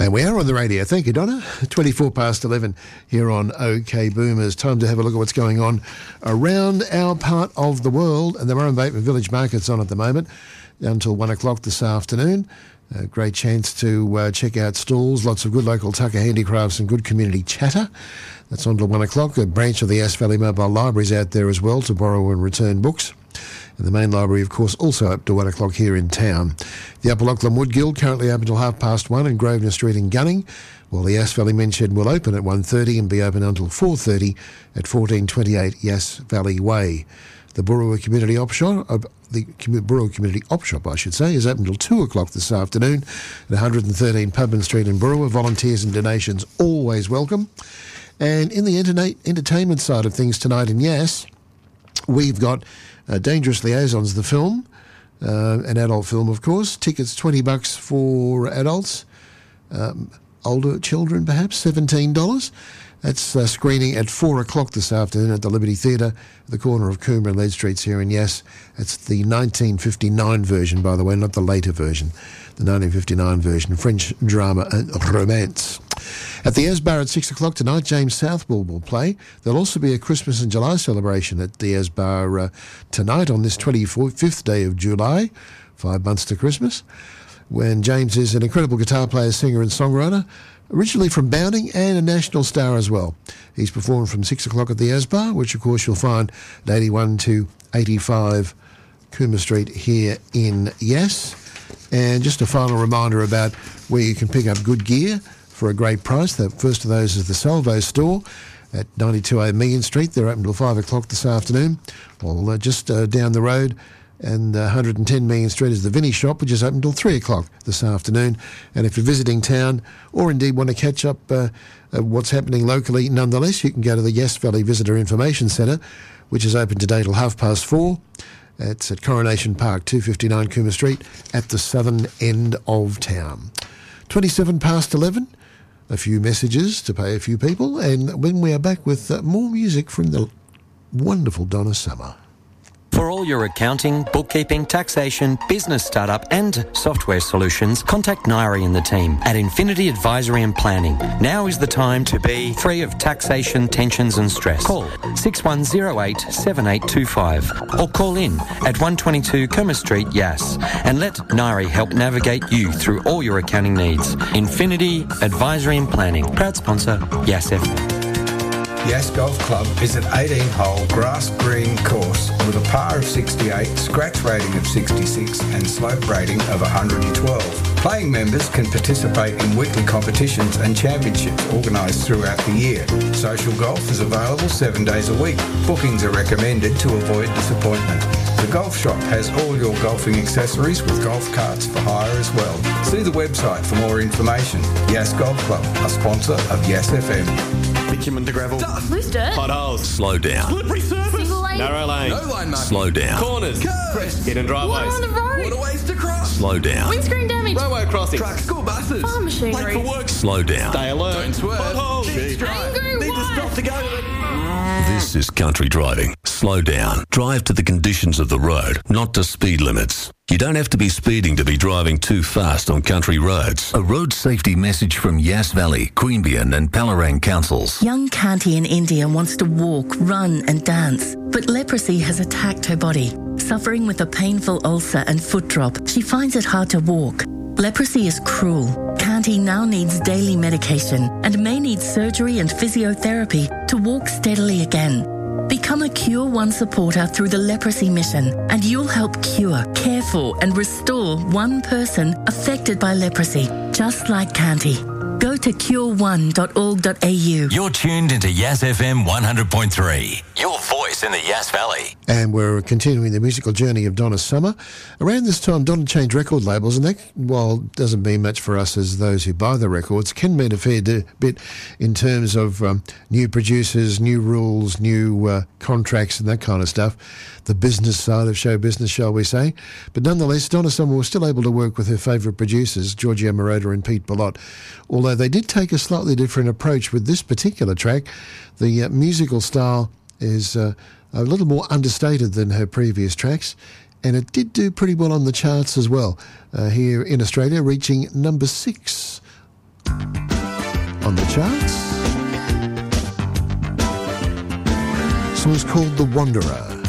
And we are on the radio. Thank you, Donna. 24 past 11 here on OK Boomers. Time to have a look at what's going on around our part of the world. And the Murrum Bateman Village Market's on at the moment until 1 o'clock this afternoon. A great chance to check out stalls, lots of good local tucker handicrafts and good community chatter. That's on till 1 o'clock. A branch of the Yass Valley Mobile Library's out there as well to borrow and return books. And the main library, of course, also up to 1 o'clock here in town. The Upper Lachlan Wood Guild currently open until 1:30 in Grosvenor Street in Gunning, while the Yass Valley Men's Shed will open at 1:30 and be open until 4:30 at 1428 Yass Valley Way. The Burrawa Community Op Shop, Burrawa Community Op Shop, I should say, is open until 2 o'clock this afternoon at 113 Pubman Street in Burrawa. Volunteers and donations always welcome. And in the entertainment side of things tonight in Yass, we've got Dangerous Liaisons, the film, an adult film, of course. Tickets $20 for adults. Older children, perhaps, $17. That's screening at 4 o'clock this afternoon at the Liberty Theatre, at the corner of Coomber and Lead Streets here in Yass. It's the 1959 version, by the way, not the later version. The 1959 version, French drama and romance. At the Asbar at 6 o'clock tonight, James Southwell will play. There'll also be a Christmas and July celebration at the Asbar tonight on this 25th day of July, 5 months to Christmas, when James is an incredible guitar player, singer and songwriter, originally from Bounding and a national star as well. He's performed from 6 o'clock at the Asbar, which of course you'll find at 81 to 85 Coomber Street here in Yass. And just a final reminder about where you can pick up good gear for a great price. The first of those is the Salvo store at 92A Megan Street. They're open till 5 o'clock this afternoon. Well, just down the road and 110 Megan Street is the Vinnie Shop, which is open till 3 o'clock this afternoon. And if you're visiting town or indeed want to catch up what's happening locally, nonetheless, you can go to the Yass Valley Visitor Information Centre, which is open today till 4:30. It's at Coronation Park, 259 Coomber Street, at the southern end of town. 27 past 11. A few messages to pay a few people, and when we are back with more music from the wonderful Donna Summer. For all your accounting, bookkeeping, taxation, business startup and software solutions, contact Nairi and the team at Infinity Advisory and Planning. Now is the time to be free of taxation, tensions and stress. Call 6108 7825 or call in at 122 Coomber Street, Yass, and let Nairi help navigate you through all your accounting needs. Infinity Advisory and Planning, proud sponsor, Yass FM. Yass Golf Club is an 18-hole grass green course with a par of 68, scratch rating of 66 and slope rating of 112. Playing members can participate in weekly competitions and championships organised throughout the year. Social golf is available 7 days a week. Bookings are recommended to avoid disappointment. The golf shop has all your golfing accessories with golf carts for hire as well. See the website for more information. Yass Golf Club, a sponsor of Yass FM. Bitumen to gravel. Loose dirt. Potholes. Slow down. Slippery surface. Single lane. Narrow lane. No line marking. Slow down. Corners. Curves. Hidden driveways. Water on the road. Waterways to cross. Slow down. Windscreen damage. Railway crossing. Trucks. School buses. Farm machinery. Late for work. Slow down. Stay alert. Don't swerve. Potholes. Angry Need to wife. stop to go. This is country driving. Slow down. Drive to the conditions of the road, not to speed limits. You don't have to be speeding to be driving too fast on country roads. A road safety message from Yass Valley, Queanbeyan and Palorang councils. Young Kanti in India wants to walk, run and dance, but leprosy has attacked her body. Suffering with a painful ulcer and foot drop, she finds it hard to walk. Leprosy is cruel. Kanti now needs daily medication and may need surgery and physiotherapy to walk steadily again. Become a Cure One supporter through the Leprosy Mission and you'll help cure, care for and restore one person affected by leprosy, just like Kanti. Go to cure1.org.au. You're tuned into Yass FM 100.3, your voice in the Yass Valley. And we're continuing the musical journey of Donna Summer. Around this time, Donna changed record labels, and that, while doesn't mean much for us as those who buy the records, can mean a fair bit in terms of new producers, new rules, new contracts and that kind of stuff. The business side of show business, shall we say. But nonetheless, Donna Summer was still able to work with her favourite producers, Giorgio Moroder and Pete Bellot, although they did take a slightly different approach with this particular track. The musical style is a little more understated than her previous tracks, and it did do pretty well on the charts as well, here in Australia, reaching number 6. on the charts. The song's called The Wanderer.